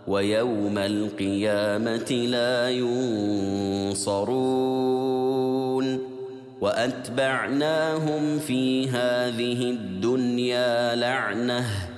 ويوم القيامة لا ينصرون وأتبعناهم في هذه الدنيا لعنةً